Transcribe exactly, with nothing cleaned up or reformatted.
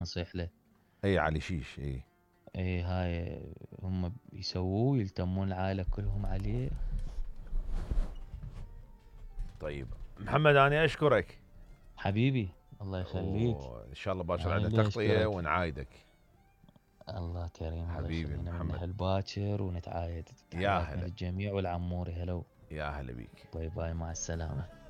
نصيح له. اي علي شيش اي. اي هاي هم يسووه، يلتمون العائلة كلهم عليه. طيب محمد انا اشكرك. حبيبي الله يخليك. وان شاء الله باكر أنا عندنا اللي تغطية أشكرك. ونعايدك. الله كريم، الله حبيبي يخلينا من محمد. أهل باكر ونتعايد. يا تحياتنا هلا. للجميع والعموري هلو. يا هلا بيك. باي باي، مع السلامة.